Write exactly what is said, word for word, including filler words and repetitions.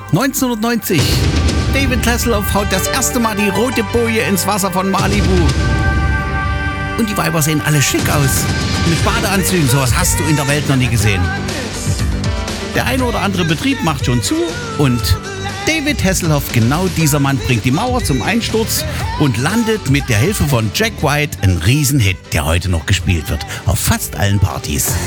neunzehnhundertneunzig. David Hasselhoff haut das erste Mal die rote Boje ins Wasser von Malibu. Und die Weiber sehen alle schick aus. Mit Badeanzügen, sowas hast du in der Welt noch nie gesehen. Der eine oder andere Betrieb macht schon zu und David Hasselhoff, genau dieser Mann, bringt die Mauer zum Einsturz und landet mit der Hilfe von Jack White einen Riesenhit, der heute noch gespielt wird, auf fast allen Partys.